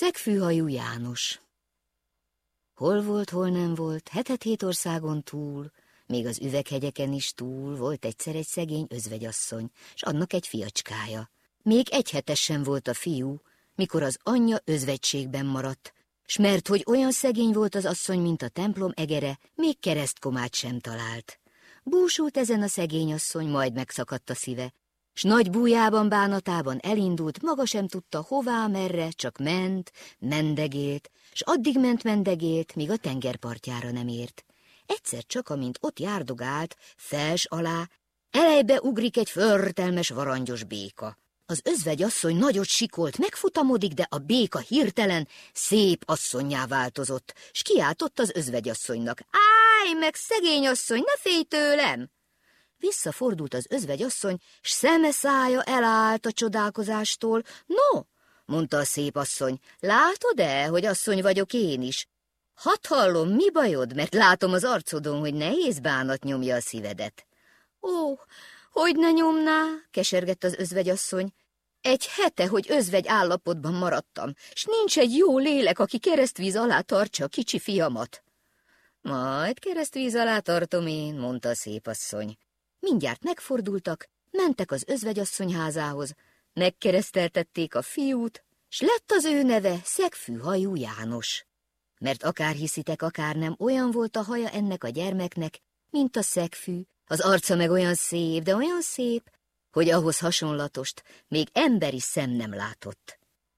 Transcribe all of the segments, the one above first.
Szegfűhajú János. Hol volt, hol nem volt, hetet-hét országon túl, még az üveghegyeken is túl volt egyszer egy szegény özvegyasszony, s annak egy fiacskája. Még egy hetes sem volt a fiú, mikor az anyja özvegységben maradt, s mert hogy olyan szegény volt az asszony, mint a templom egere, még keresztkomát sem talált. Búsult ezen a szegény asszony, majd megszakadt a szíve, s nagy bújában, bánatában elindult, maga sem tudta hová, merre, csak ment, mendegélt, s addig mendegélt, míg a tengerpartjára nem ért. Egyszer csak, amint ott járdogált, fels alá, elejbe ugrik egy förtelmes varangyos béka. Az özvegyasszony nagyot sikolt, megfutamodik, de a béka hirtelen szép asszonnyá változott, s kiáltott az özvegyasszonynak: állj meg, szegény asszony, ne félj tőlem! Visszafordult az özvegyasszony, s szeme szája elállt a csodálkozástól. No, mondta a szép asszony, látod-e, hogy asszony vagyok én is? Hadd hallom, mi bajod, mert látom az arcodon, hogy nehéz bánat nyomja a szívedet. Ó, hogy ne nyomná, kesergett az özvegyasszony. Egy hete, hogy özvegy állapotban maradtam, s nincs egy jó lélek, aki keresztvíz alá tartsa a kicsi fiamat. Majd keresztvíz alá tartom én, mondta a szép asszony. Mindjárt megfordultak, mentek az özvegyasszony házához, megkereszteltették a fiút, s lett az ő neve Szegfűhajú János. Mert akár hiszitek, akár nem, olyan volt a haja ennek a gyermeknek, mint a szegfű, az arca meg olyan szép, de olyan szép, hogy ahhoz hasonlatost még emberi szem nem látott.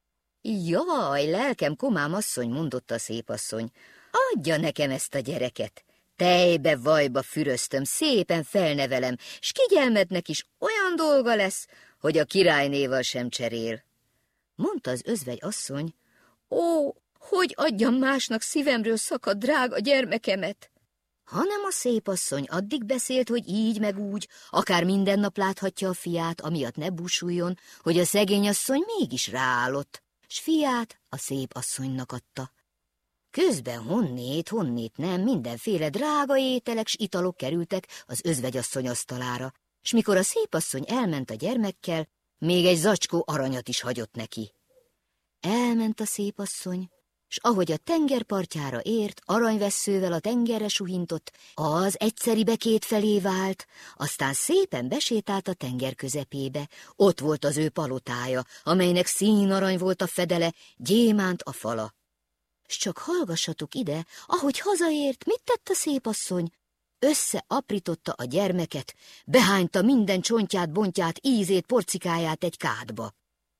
Jaj, lelkem, komám asszony, mondotta a szép asszony, adja nekem ezt a gyereket. Tejbe, vajba füröztöm, szépen felnevelem, s kigyelmednek is olyan dolga lesz, hogy a királynéval sem cserél. Mondta az özvegy asszony, ó, hogy adjam másnak szívemről szakad drága gyermekemet? Hanem a szép asszony addig beszélt, hogy így meg úgy, akár minden nap láthatja a fiát, amiatt ne búsuljon, hogy a szegény asszony mégis ráállott, s fiát a szép asszonynak adta. Közben honnét nem, mindenféle drága ételek s italok kerültek az özvegyasszony asztalára, s mikor a szépasszony elment a gyermekkel, még egy zacskó aranyat is hagyott neki. Elment a szépasszony, s ahogy a tengerpartjára ért, aranyvesszővel a tengerre suhintott, az egyszeribe kétfelé vált, aztán szépen besétált a tenger közepébe. Ott volt az ő palotája, amelynek színarany volt a fedele, gyémánt a fala. S csak hallgassatok ide, ahogy hazaért, mit tett a szépasszony? Összeaprította a gyermeket, behányta minden csontját, bontját, ízét, porcikáját egy kádba.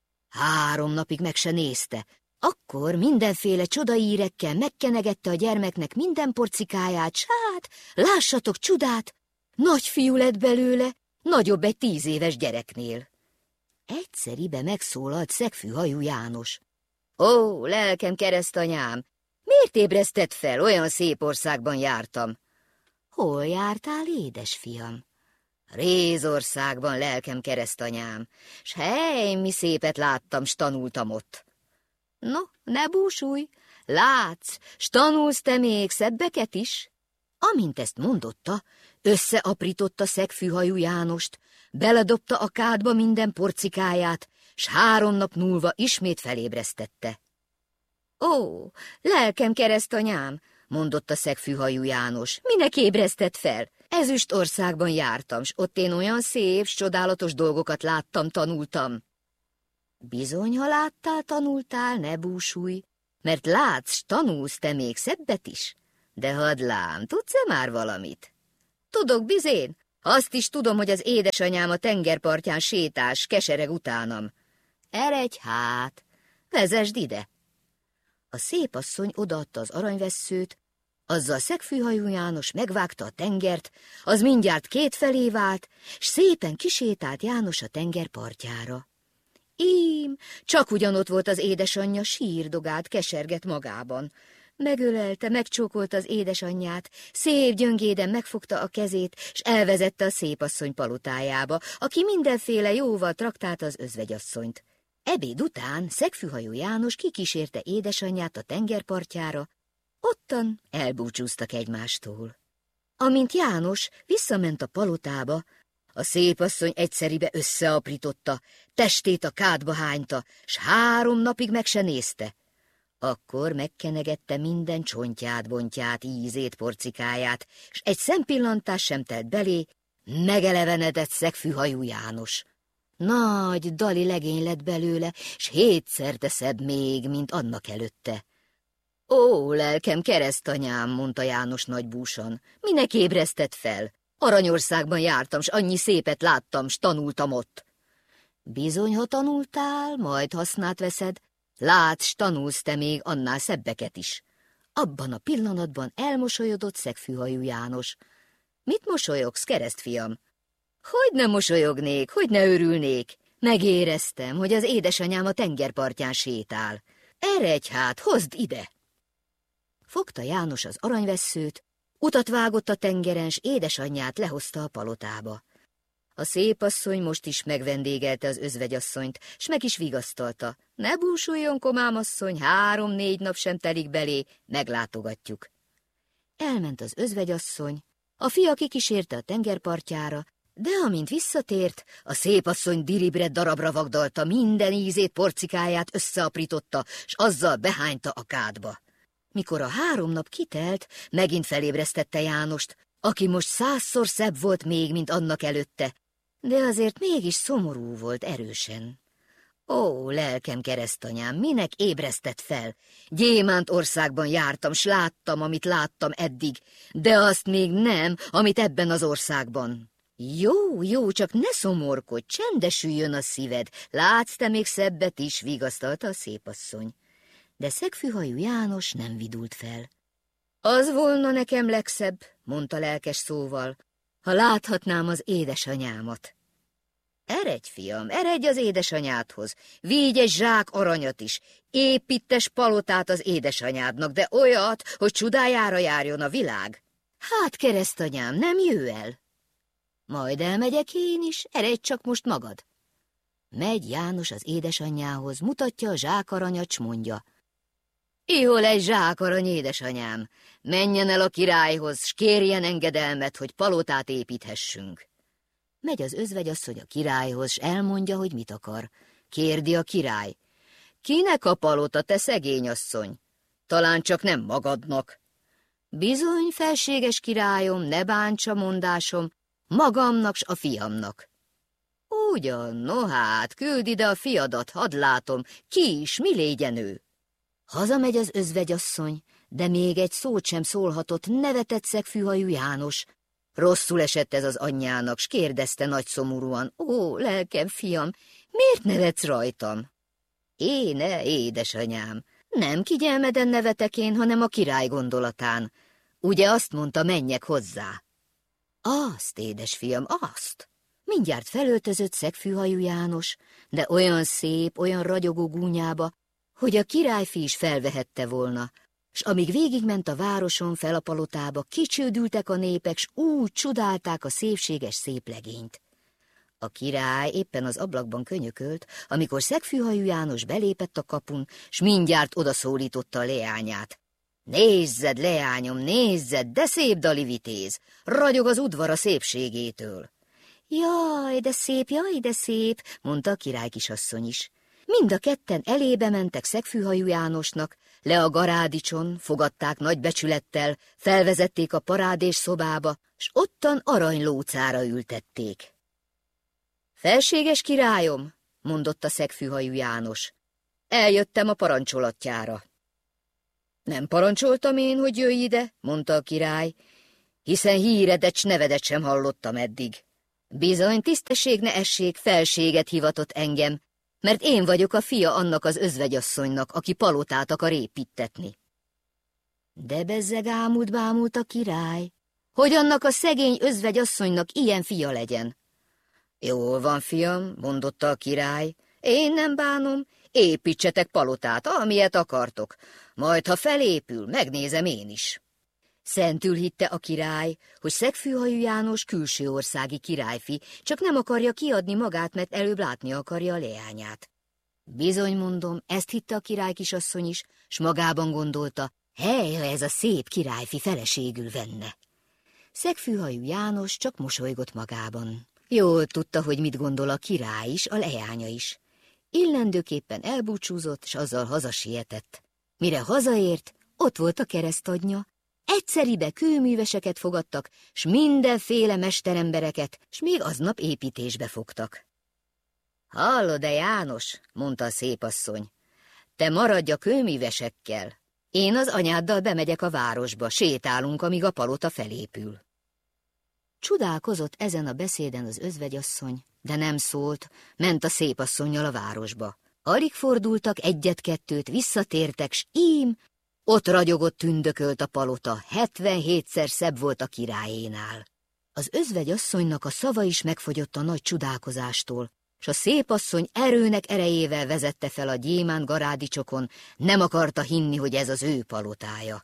3 napig meg se nézte. Akkor mindenféle csodaírekkel megkenegette a gyermeknek minden porcikáját, s hát, lássatok csodát, nagy fiú lett belőle, nagyobb egy 10 éves gyereknél. Egyszeribe megszólalt Szegfűhajú János. Ó, lelkem, keresztanyám, miért ébresztett fel, olyan szép országban jártam? Hol jártál, édesfiam? Rézországban, lelkem, keresztanyám, s hely, mi szépet láttam, s tanultam ott. No, ne búsulj, látsz, s tanulsz te még szebbeket is? Amint ezt mondotta, összeaprította Szegfűhajú Jánost, beledobta a kádba minden porcikáját, s 3 nap múlva ismét felébresztette. Ó, lelkem, keresztanyám, mondotta Szegfűhajú János, minek ébresztett fel? Ezüstországban jártam, s ott én olyan szép, s csodálatos dolgokat láttam, tanultam. Bizony, ha láttál, tanultál, ne búsulj, mert látsz, s tanulsz te még szebbet is. De hadd lám, tudsz-e már valamit? Tudok bizén, azt is tudom, hogy az édesanyám a tengerpartján sétás, kesereg utánam. Eredj hát, vezesd ide. A szépasszony odaadta az aranyvesszőt, azzal Szegfűhajú János megvágta a tengert, az mindjárt kétfelé vált, s szépen kisétált János a tenger partjára. Ím, csak ugyanott volt az édesanyja, sírdogált, kesergett magában. Megölelte, megcsókolta az édesanyját, szép gyöngéden megfogta a kezét, s elvezette a szépasszony palotájába, aki mindenféle jóval traktálta az özvegyasszonyt. Ebéd után Szegfűhajú János kikísérte édesanyját a tengerpartjára, ottan elbúcsúztak egymástól. Amint János visszament a palotába, a szépasszony egyszeribe összeaprította, testét a kádba hányta, s 3 napig meg se nézte. Akkor megkenegette minden csontját, bontját, ízét, porcikáját, s egy szempillantás sem telt belé, megelevenedett szegfűhajú János. Nagy dali legény lett belőle, s 7-szer szebb még, mint annak előtte. Ó, lelkem, keresztanyám, mondta János nagybúsan, minek ébresztett fel? Aranyországban jártam, s annyi szépet láttam, s tanultam ott. Bizony, ha tanultál, majd hasznát veszed, látsz, s tanulsz te még annál szebbeket is. Abban a pillanatban elmosolyodott szegfűhajú János. Mit mosolyogsz, keresztfiam? Hogy ne mosolyognék, hogy ne örülnék? Megéreztem, hogy az édesanyám a tengerpartján sétál. Eredj hát, hozd ide! Fogta János az aranyvesszőt, utat vágott a tengeren, s édesanyját lehozta a palotába. A szép asszony most is megvendégelte az özvegyasszonyt, s meg is vigasztalta. Ne búsuljon, komámasszony, 3-4 nap sem telik belé, meglátogatjuk. Elment az özvegyasszony, a fia kikísérte a tengerpartjára, de amint visszatért, a szép asszony diribre darabra vagdalta, minden ízét, porcikáját összeaprította, s azzal behányta a kádba. Mikor a 3 nap kitelt, megint felébresztette Jánost, aki most 100-szor szebb volt még, mint annak előtte, de azért mégis szomorú volt erősen. Ó, lelkem, keresztanyám, minek ébresztett fel? Gyémánt országban jártam, s láttam, amit láttam eddig, de azt még nem, amit ebben az országban. Jó, jó, csak ne szomorkodj, csendesüljön a szíved, látsz te még szebbet is, vigasztalta a szépasszony. De szegfűhajú János nem vidult fel. Az volna nekem legszebb, mondta lelkes szóval, ha láthatnám az édesanyámat. Eredj, fiam, eredj az édesanyádhoz, vigy egy zsák aranyat is, építes palotát az édesanyádnak, de olyat, hogy csodájára járjon a világ. Hát, keresztanyám, nem jöjj el? Majd elmegyek én is, eredj csak most magad. Megy János az édesanyjához, mutatja a zsákaranyat, s mondja. Ihol egy zsákarany, édesanyám, menjen el a királyhoz, s kérjen engedelmet, hogy palotát építhessünk. Megy az özvegyasszony a királyhoz, s elmondja, hogy mit akar. Kérdi a király. Kinek a palota, te szegény asszony? Talán csak nem magadnak. Bizony, felséges királyom, ne bántsa mondásom, magamnak s a fiamnak. Ugyan, no hát, küld ide a fiadat, hadd látom, ki is, mi légyen ő. Hazamegy az özvegyasszony, de még egy szót sem szólhatott, nevetett szegfűhajú János. Rosszul esett ez az anyjának, s kérdezte nagyszomorúan, ó, lelkem, fiam, miért nevetsz rajtam? Éne, édesanyám, nem kigyelmeden nevetek én, hanem a király gondolatán. Ugye azt mondta, menjek hozzá? Azt, édesfiam, azt. Mindjárt felöltözött szegfűhajú János, de olyan szép, olyan ragyogó gúnyába, hogy a királyfi is felvehette volna, s amíg végigment a városon fel a palotába, kicsődültek a népek, s úgy csodálták a szépséges szép legényt. A király éppen az ablakban könyökölt, amikor szegfűhajú János belépett a kapun, s mindjárt odaszólította a leányát. Nézzed, leányom, nézzed, de szép dali vitéz, ragyog az udvar a szépségétől. Jaj, de szép, mondta a király kisasszony is. Mind a ketten elébe mentek szegfűhajú Jánosnak, le a garádicson, fogadták nagy becsülettel, felvezették a parádés szobába, s ottan aranylócára ültették. Felséges királyom, mondotta szegfűhajú János, eljöttem a parancsolatjára. Nem parancsoltam én, hogy jöjj ide, mondta a király, hiszen híredet s nevedet sem hallottam eddig. Bizony, tisztesség ne essék, felséget hivatott engem, mert én vagyok a fia annak az özvegyasszonynak, aki palotát akar építetni. De bezzeg ámult-bámult a király, hogy annak a szegény özvegyasszonynak ilyen fia legyen. Jól van, fiam, mondotta a király, én nem bánom, építsetek palotát, amilyet akartok, majd ha felépül, megnézem én is. Szentül hitte a király, hogy szegfűhajú János külső országi királyfi, csak nem akarja kiadni magát, mert előbb látni akarja a leányát. Bizony, mondom, ezt hitte a király kisasszony is, s magában gondolta, hely, ha ez a szép királyfi feleségül venne. Szegfűhajú János csak mosolygott magában. Jól tudta, hogy mit gondol a király is, a leánya is. Illendőképpen elbúcsúzott, s azzal hazasietett. Mire hazaért, ott volt a keresztanyja. Egyszeribe kőműveseket fogadtak, s mindenféle mesterembereket, s még aznap építésbe fogtak. Hallod-e, János, mondta a szépasszony, te maradj a kőművesekkel. Én az anyáddal bemegyek a városba, sétálunk, amíg a palota felépül. Csodálkozott ezen a beszéden az özvegyasszony, de nem szólt, ment a szépasszonnyal a városba. Alig fordultak egyet-kettőt, visszatértek, s ím, ott ragyogott, tündökölt a palota, 77-szer szebb volt a királyénál. Az özvegyasszonynak a szava is megfogyott a nagy csodálkozástól, s a szépasszony erőnek erejével vezette fel a gyémánt garádicsokon, nem akarta hinni, hogy ez az ő palotája.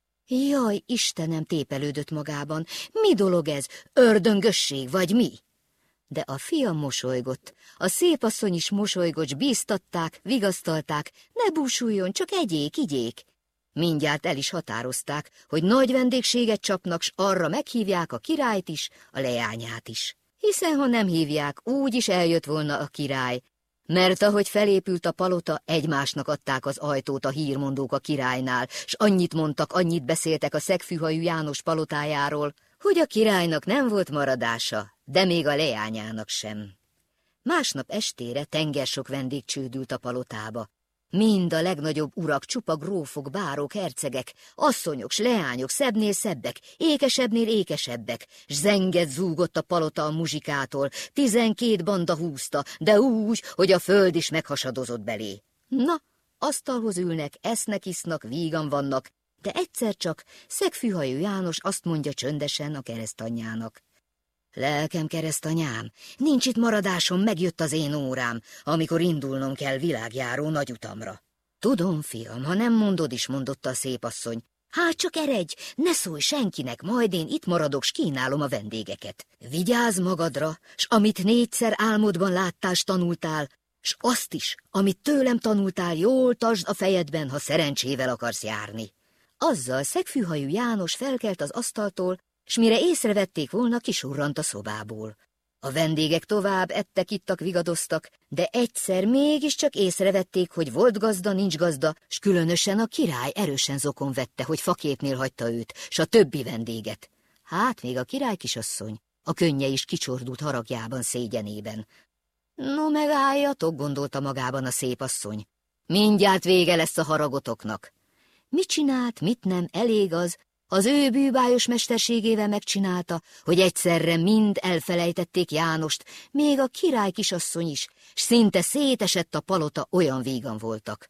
Jaj, Istenem, tépelődött magában, mi dolog ez, ördöngösség vagy mi? De a fiam mosolygott, a szépasszony is mosolygott, s bíztatták, vigasztalták, ne búsuljon, csak igyék. Mindjárt el is határozták, hogy nagy vendégséget csapnak, s arra meghívják a királyt is, a leányát is. Hiszen ha nem hívják, úgy is eljött volna a király, mert ahogy felépült a palota, egymásnak adták az ajtót a hírmondók a királynál, s annyit mondtak, annyit beszéltek a szegfűhajú János palotájáról, hogy a királynak nem volt maradása, de még a leányának sem. Másnap estére tengersok vendég csődült a palotába. Mind a legnagyobb urak, csupa grófok, bárók, hercegek, asszonyok, s leányok, szebbnél szebbek, ékesebbnél ékesebbek, s zenget zúgott a palota a muzsikától, 12 banda húzta, de úgy, hogy a föld is meghasadozott belé. Na, asztalhoz ülnek, esznek, isznak, vígan vannak, de egyszer csak szegfűhajú János azt mondja csöndesen a keresztanyjának. Lelkem, keresztanyám, nincs itt maradásom, megjött az én órám, amikor indulnom kell világjáró nagyutamra. Tudom, fiam, ha nem mondod is, mondotta a szépasszony. Hát csak eredj, ne szólj senkinek, majd én itt maradok, s kínálom a vendégeket. Vigyázz magadra, s amit 4-szer álmodban láttál, s tanultál, s azt is, amit tőlem tanultál, jól tartsd a fejedben, ha szerencsével akarsz járni. Azzal szegfűhajú János felkelt az asztaltól, s mire észrevették volna, kisurrant a szobából. A vendégek tovább ettek-ittak, vigadoztak, de egyszer mégiscsak észrevették, hogy volt gazda, nincs gazda, s különösen a király erősen zokon vette, hogy faképnél hagyta őt, s a többi vendéget. Hát még a király kisasszony, a könnye is kicsordult haragjában, szégyenében. No, megálljatok, gondolta magában a szépasszony. Mindjárt vége lesz a haragotoknak. Mit csinált, mit nem, elég az ő bűbájos mesterségével megcsinálta, hogy egyszerre mind elfelejtették Jánost, még a király kisasszony is, s szinte szétesett a palota, olyan vígan voltak.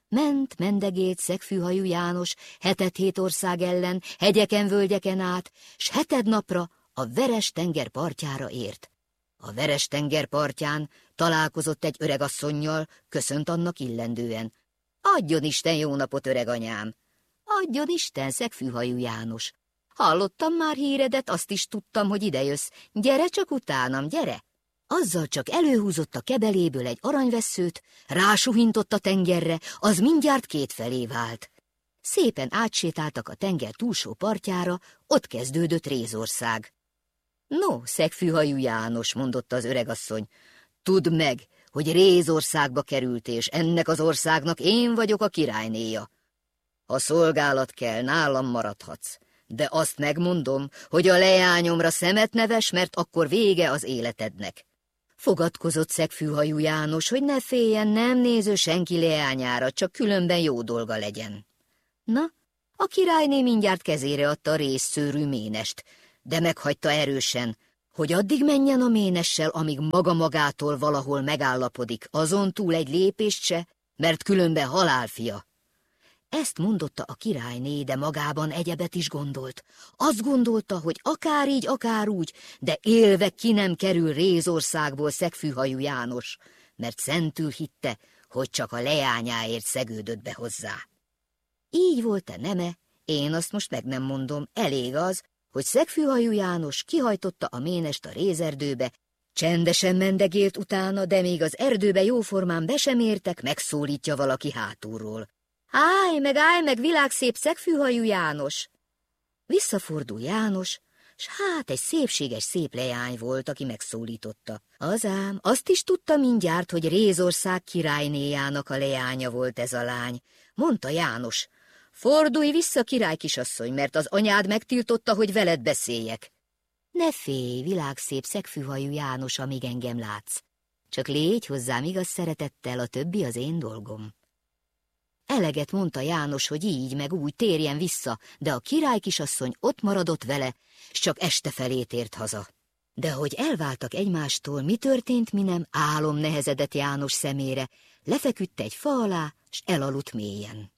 Mendegélt szegfűhajú János 7 ország ellen, hegyeken, völgyeken át, s 7 napra a Veres-tenger partjára ért. A Veres-tenger partján találkozott egy öregasszonnyal, köszönt annak illendően. Adjon Isten jó napot, öreganyám! Adjon Isten, szegfűhajú János! Hallottam már híredet, azt is tudtam, hogy idejössz. Gyere csak utánam, gyere! Azzal csak előhúzott a kebeléből egy aranyvesszőt, rásuhintott a tengerre, az mindjárt kétfelé vált. Szépen átsétáltak a tenger túlsó partjára, ott kezdődött Rézország. No, szegfűhajú János, mondotta az öregasszony, tudd meg, hogy Rézországba került, és ennek az országnak én vagyok a királynéja. Ha szolgálat kell, nálam maradhatsz, de azt megmondom, hogy a leányomra szemet ne vess, mert akkor vége az életednek. Fogadkozott szegfűhajú János, hogy ne féljen, nem néző senki leányára, csak különben jó dolga legyen. Na, a királyné mindjárt kezére adta a rézszőrű ménest, de meghagyta erősen, hogy addig menjen a ménessel, amíg maga magától valahol megállapodik, azon túl egy lépést se, mert különben halálfia. Ezt mondotta a királyné, de magában egyebet is gondolt. Azt gondolta, hogy akár így, akár úgy, de élve ki nem kerül Rézországból szegfűhajú János, mert szentül hitte, hogy csak a leányáért szegődött be hozzá. Így volt-e neme, én azt most meg nem mondom, elég az, hogy szegfűhajú János kihajtotta a ménest a rézerdőbe, csendesen mendegélt utána, de még az erdőbe jóformán be sem értek, megszólítja valaki hátulról. Állj meg, világszép szegfűhajú János! Visszafordul János, s hát egy szépséges szép leány volt, aki megszólította. Az ám, azt is tudta mindjárt, hogy Rézország királynéjának a leánya volt ez a lány. Mondta János, fordulj vissza, király kisasszony, mert az anyád megtiltotta, hogy veled beszéljek. Ne félj, világszép szegfűhajú János, amíg engem látsz. Csak légy hozzám igaz szeretettel, a többi az én dolgom. Eleget mondta János, hogy így meg úgy térjen vissza, de a király kisasszony ott maradott vele, s csak este felé tért haza. De hogy elváltak egymástól, mi történt, mi nem, álom nehezedett János szemére, lefeküdt egy fa alá, s elaludt mélyen.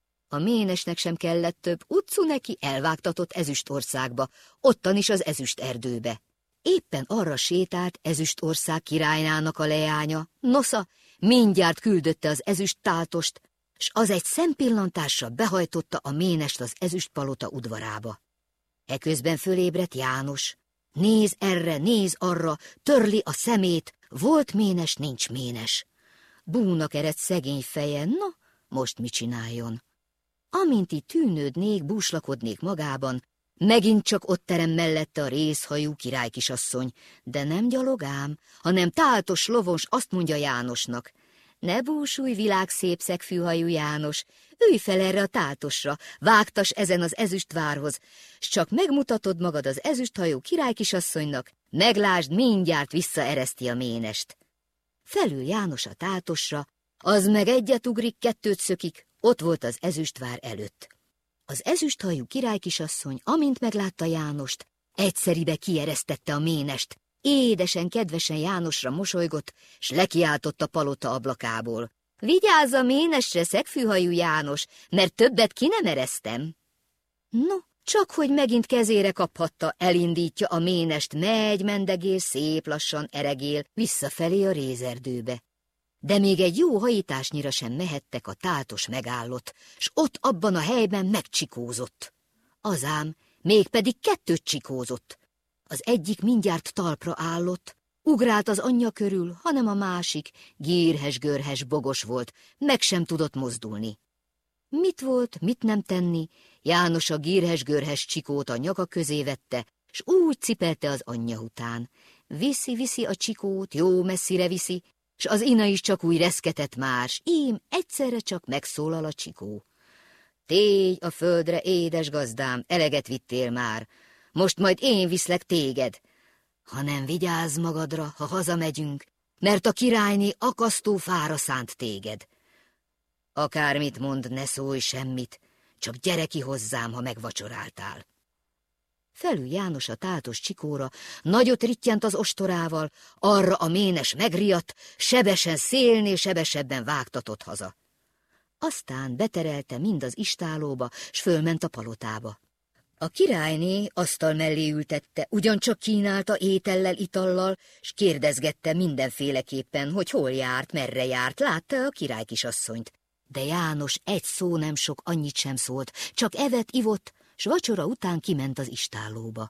A ménesnek sem kellett több, utcu neki elvágtatott Ezüstországba, ottan is az Ezüst erdőbe. Éppen arra sétált Ezüstország királynának a leánya, nosza, mindjárt küldötte az ezüst táltost, s az egy szempillantásra behajtotta a ménest az ezüstpalota udvarába. Eközben fölébredt János. Néz erre, néz arra, törli a szemét, volt ménes, nincs ménes. Búnak eredt szegény feje, na, most mit csináljon? Amint így tűnődnék, búslakodnék magában, megint csak ott terem mellette a rézhajú királykisasszony, de nem gyalogám, hanem táltos lovon, s azt mondja Jánosnak, ne búsulj, világszép szegfűhajú János, ülj fel erre a táltosra, vágtas ezen az ezüstvárhoz, s csak megmutatod magad az ezüsthajú királykisasszonynak, meglásd, mindjárt visszaereszti a ménest. Felül János a táltosra, az meg egyet ugrik, kettőt szökik, ott volt az ezüstvár előtt. Az ezüsthajú királykisasszony, amint meglátta Jánost, egyszeribe kieresztette a ménest, édesen, kedvesen Jánosra mosolygott, s lekiáltott a palota ablakából. Vigyázz a ménesre, szegfűhajú János, mert többet ki nem eresztem. No, csak hogy megint kezére kaphatta, elindítja a ménest, megy, mendegél, szép lassan eregél, visszafelé a rézerdőbe. De még egy jó hajításnyira sem mehettek, a táltos megállott, s ott abban a helyben megcsikózott. Azám, mégpedig kettőt csikózott. Az egyik mindjárt talpra állott, ugrált az anyja körül, hanem a másik gírhes-görhes bogos volt, meg sem tudott mozdulni. Mit volt, mit nem tenni, János a gírhes-görhes csikót a nyaka közé vette, s úgy cipelte az anyja után. Viszi a csikót, jó messzire viszi, s az ina is csak úgy reszketett már, s ím egyszerre csak megszólal a csikó. Tégy a földre, édes gazdám, eleget vittél már, most majd én viszlek téged. Hanem vigyázz magadra, ha hazamegyünk, mert a királyné akasztó fára szánt téged. Akármit mond, ne szólj semmit, csak gyere ki hozzám, ha megvacsoráltál. Felül János a táltos csikóra, nagyot rittyent az ostorával, arra a ménes megriadt, sebesen szélnél sebesebben vágtatott haza. Aztán beterelte mind az istálóba, s fölment a palotába. A királyné asztal mellé ültette, ugyancsak kínálta étellel, itallal, s kérdezgette mindenféleképpen, hogy hol járt, merre járt, látta a királykisasszonyt. De János egy szó nem sok, annyit sem szólt, csak evett, ivott, s vacsora után kiment az istállóba.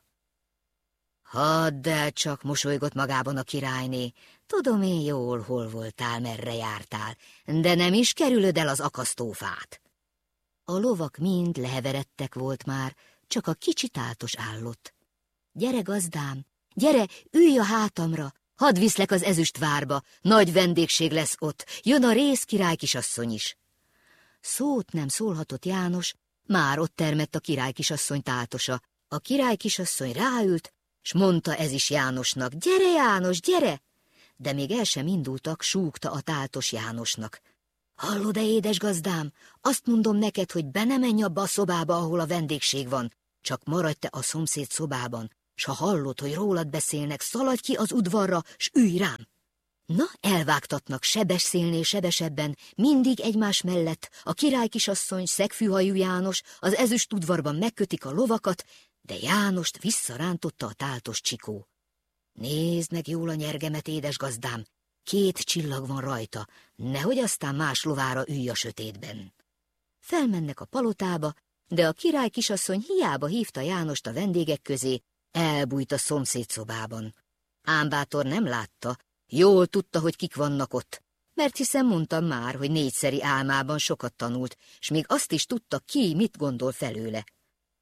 Hadd el csak, mosolygott magában a királyné, tudom én jól, hol voltál, merre jártál, de nem is kerülöd el az akasztófát. A lovak mind leheveredtek volt már, csak a kicsi táltos állott. Gyere, gazdám, gyere, ülj a hátamra, hadd viszlek az ezüstvárba, nagy vendégség lesz ott, jön a réz királykisasszony is. Szót nem szólhatott János, már ott termett a királykisasszony táltosa. A királykisasszony ráült, s mondta ez is Jánosnak, gyere János, gyere! De még el sem indultak, súgta a táltos Jánosnak. Hallod-e, édes gazdám, azt mondom neked, hogy be ne menj abba a szobába, ahol a vendégség van, csak maradj te a szomszéd szobában, s ha hallod, hogy rólad beszélnek, szaladj ki az udvarra, s ülj rám. Na, elvágtatnak sebes szélnél sebesebben, mindig egymás mellett, a királykisasszony, szegfűhajú János az ezüst udvarban megkötik a lovakat, de Jánost visszarántotta a táltos csikó. Nézd meg jól a nyergemet, édes gazdám, 2 csillag van rajta, nehogy aztán más lovára ülj a sötétben. Felmennek a palotába, de a királykisasszony hiába hívta Jánost a vendégek közé, elbújt a szomszéd szobában. Ámbátor nem látta, jól tudta, hogy kik vannak ott, mert hiszen mondtam már, hogy 4-szeri álmában sokat tanult, s még azt is tudta, ki mit gondol felőle.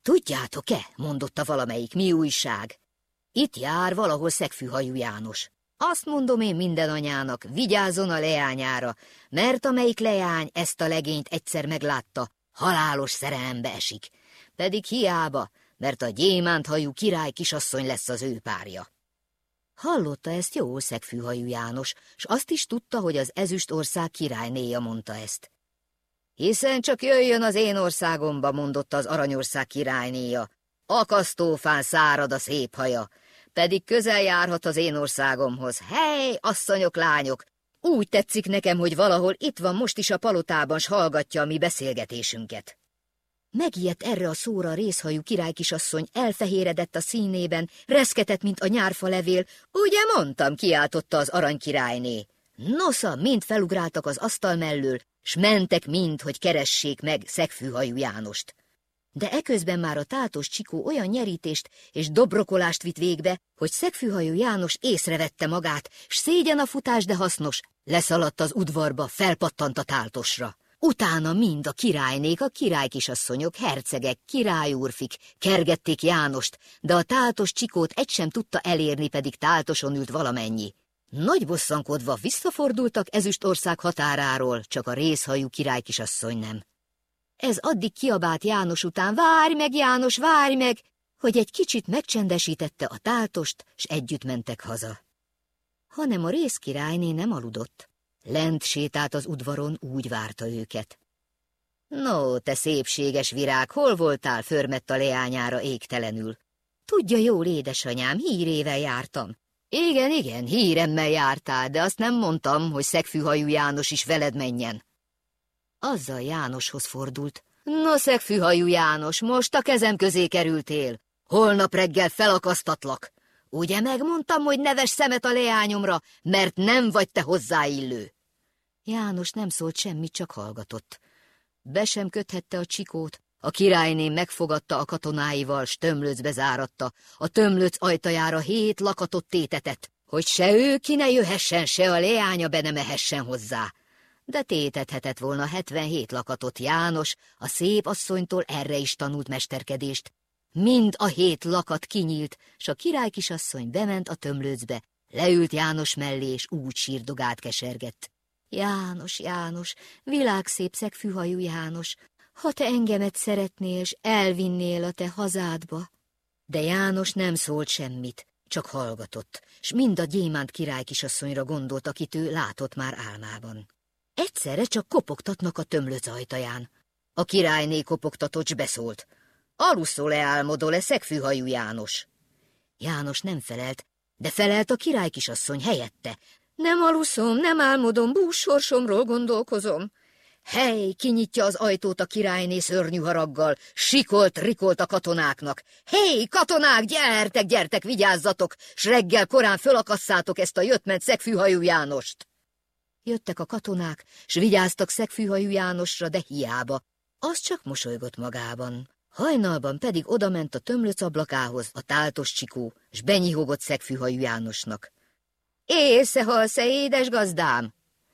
Tudjátok-e, mondotta valamelyik, mi újság? Itt jár valahol szegfűhajú János. Azt mondom én minden anyának, vigyázzon a leányára, mert amelyik leány ezt a legényt egyszer meglátta, halálos szerelembe esik. Pedig hiába, mert a gyémánthajú király kisasszony lesz az ő párja. Hallotta ezt jól szegfűhajú János, s azt is tudta, hogy az Ezüstország királynéja mondta ezt. Hiszen csak jöjjön az én országomba, mondotta az Aranyország királynéja. Akasztófán szárad a szép haja, pedig közel járhat az én országomhoz. Hely, asszonyok, lányok! Úgy tetszik nekem, hogy valahol itt van most is a palotában, s hallgatja a mi beszélgetésünket. Megijedt erre a szóra a rézhajú királykisasszony, elfehéredett a színében, reszketett, mint a nyárfa levél. Ugye mondtam, kiáltotta az aranykirályné. Nosza, mind felugráltak az asztal mellől, s mentek mind, hogy keressék meg szegfűhajú Jánost. De eközben már a tátos Csikó olyan nyerítést és dobrokolást vitt végbe, hogy szegfűhajú János észrevette magát, s szégyen a futás, de hasznos, leszaladt az udvarba, felpattant a táltosra. Utána mind a királynék, a királykisasszonyok, hercegek, királyúrfik kergették Jánost, de a tátos Csikót egy sem tudta elérni, pedig táltoson ült valamennyi. Nagy bosszankodva visszafordultak Ezüstország határáról, csak a rézhajú királykisasszony nem. Ez addig kiabált János után, várj meg, János, várj meg, hogy egy kicsit megcsendesítette a táltost, s együtt mentek haza. Hanem a rézkirályné nem aludott. Lent sétált az udvaron, úgy várta őket. No, te szépséges virág, hol voltál? Förmett a leányára égtelenül. Tudja jól, édesanyám, hírével jártam. Igen, híremmel jártál, de azt nem mondtam, hogy szegfűhajú János is veled menjen. Azzal Jánoshoz fordult. No, szegfűhajú János, most a kezem közé kerültél. Holnap reggel felakasztatlak. Ugye megmondtam, hogy ne vess szemet a leányomra, mert nem vagy te hozzáillő. János nem szólt semmit, csak hallgatott. Be sem köthette a Csikót, a királyné megfogadta a katonáival, s tömlöcbe záratta, a tömlöc ajtajára 7 lakatot tétetett, hogy se ő ki ne jöhessen, se a leánya be ne mehessen hozzá. De tétethetett volna 77 lakatot János, a szép asszonytól erre is tanult mesterkedést. Mind a 7 lakat kinyílt, s a királykisasszony bement a tömlőcbe, leült János mellé, és úgy sírdogált, kesergett. János, János, világszép szegfűhajú János, ha te engemet szeretnél, s elvinnél a te hazádba. De János nem szólt semmit, csak hallgatott, s mind a gyémánt királykisasszonyra gondolt, akit ő látott már álmában. Egyszerre csak kopogtatnak a tömlöc ajtaján. A királyné kopogtatott, s beszólt. Aluszol-e, álmodol-e, szegfűhajú János? János nem felelt, de felelt a királykisasszony helyette. Nem aluszom, nem álmodom, bússorsomról gondolkozom. Hely, kinyitja az ajtót a királyné szörnyű haraggal, rikolt a katonáknak. Hé, katonák, gyertek, vigyázzatok, s reggel korán fölakasszátok ezt a jött-ment szegfűhajú Jánost. Jöttek a katonák, s vigyáztak szegfűhajú Jánosra, de hiába. Az csak mosolygott magában. Hajnalban pedig odament a tömlöc ablakához a táltos Csikó, s benyihogott szegfűhajú Jánosnak. Élsz-e, halsz-e, édes gazdám?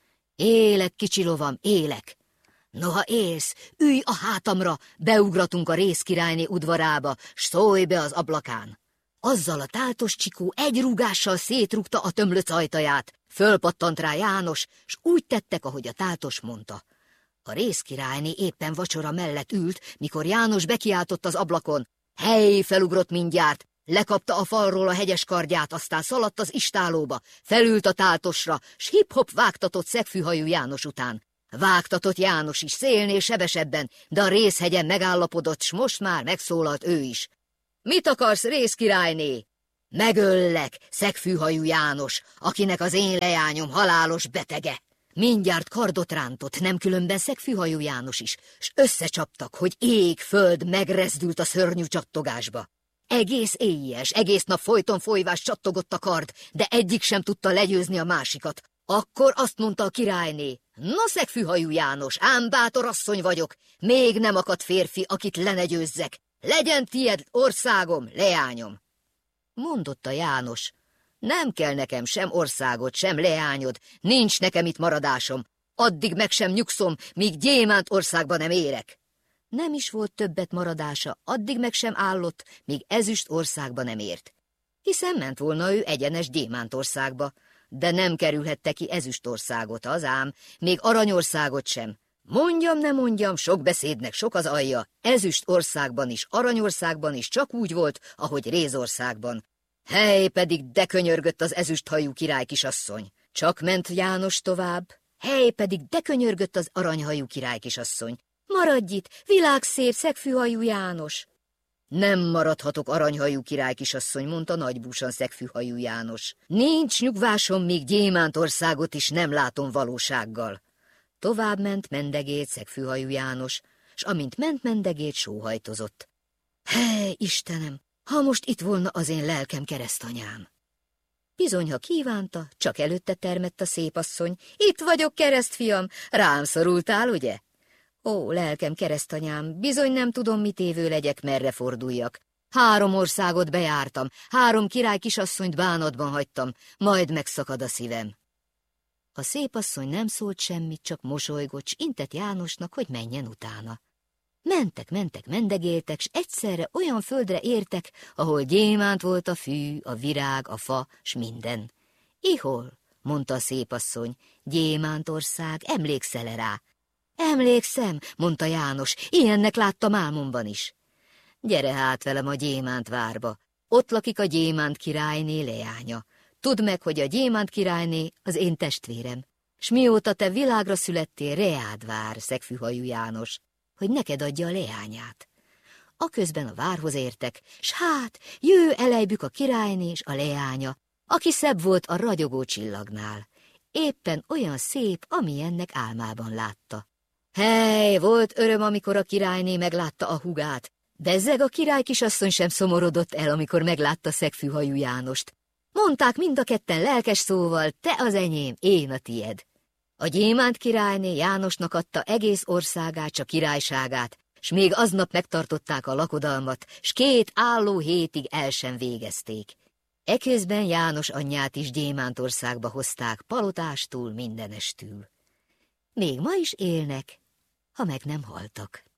Élek, kicsi lovam, élek. Noha élsz, ülj a hátamra, beugratunk a rézkirályné udvarába, s szólj be az ablakán. Azzal a táltos Csikó egy rúgással szétrúgta a tömlöc ajtaját, fölpattant rá János, s úgy tettek, ahogy a táltos mondta. A rézkirályné éppen vacsora mellett ült, mikor János bekiáltott az ablakon. Hely, felugrott mindjárt, lekapta a falról a hegyes kardját, aztán szaladt az istálóba, felült a táltosra, s hip-hop vágtatott szegfűhajú János után. Vágtatott János is szélnél sebesebben, de a rézhegyen megállapodott, s most már megszólalt ő is. Mit akarsz, rézkirályné? Megöllek, szegfűhajú János, akinek az én leányom halálos betege. Mindjárt kardot rántott, nem különben szegfűhajú János is, s összecsaptak, hogy ég-föld megrezdült a szörnyű csattogásba. Egész éjjel, egész nap folyton folyvás csattogott a kard, de egyik sem tudta legyőzni a másikat. Akkor azt mondta a királyné, no, szegfűhajú János, ám bátor asszony vagyok, még nem akadt férfi, akit le ne győzzek. Legyen tied országom, leányom. Mondotta János, nem kell nekem sem országod, sem leányod, nincs nekem itt maradásom, addig meg sem nyugszom, míg gyémánt országba nem érek. Nem is volt többet maradása, addig meg sem állott, míg Ezüst országba nem ért. Hiszen ment volna ő egyenes Gyémántországba, de nem kerülhette ki Ezüstországot az ám, még Aranyországot sem. Mondjam, ne mondjam, sok beszédnek sok az alja, Ezüstországban is, Aranyországban is csak úgy volt, ahogy Rézországban. Hely, pedig de könyörgött az ezüsthajú király kisasszony. Csak ment János tovább. Hely, pedig de könyörgött az aranyhajú király kisasszony. Maradj itt, világszép, szegfűhajú János! Nem maradhatok, aranyhajú király kisasszony, mondta nagybúsan szegfűhajú János. Nincs nyugvásom, míg Gyémántországot is nem látom valósággal. Tovább ment mendegét szegfűhajú János, s amint ment mendegét, sóhajtozott. Hely, Istenem, ha most itt volna az én lelkem keresztanyám! Bizony, ha kívánta, csak előtte termett a szépasszony. Itt vagyok, keresztfiam, rám szorultál, ugye? Ó, lelkem keresztanyám, bizony nem tudom, mit évő legyek, merre forduljak. 3 országot bejártam, 3 király kisasszonyt bánatban hagytam, majd megszakad a szívem. A szépasszony nem szólt semmit, csak mosolygott, s intett Jánosnak, hogy menjen utána. Mentek, mendegéltek, s egyszerre olyan földre értek, ahol gyémánt volt a fű, a virág, a fa, s minden. Ihol, mondta a szépasszony, Gyémántország, emlékszel-e rá? Emlékszem, mondta János, ilyennek láttam álmomban is. Gyere hát velem a Gyémánt várba, ott lakik a Gyémánt királyné leánya. Tudd meg, hogy a Gyémánt királyné az én testvérem, s mióta te világra születtél, reád vár, szegfűhajú János, hogy neked adja a leányát. Aközben a várhoz értek, s hát jő elejbük a királyné és a leánya, aki szebb volt a ragyogó csillagnál. Éppen olyan szép, amilyennek álmában látta. Hely, volt öröm, amikor a királyné meglátta a hugát. Bezzeg a király kisasszony sem szomorodott el, amikor meglátta szegfűhajú Jánost. Mondták mind a ketten lelkes szóval, te az enyém, én a tied. A Gyémánt királyné Jánosnak adta egész országát, s a királyságát, s még aznap megtartották a lakodalmat, s 2 álló hétig el sem végezték. Eközben János anyját is Gyémántországba hozták, palotástól mindenestül. Még ma is élnek, ha meg nem haltak.